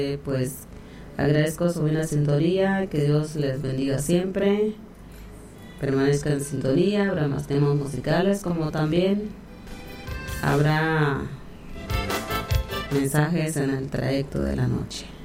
Pues agradezco su buena sintonía, que Dios les bendiga siempre, permanezcan en sintonía, habrá más temas musicales como también habrá mensajes en el trayecto de la noche.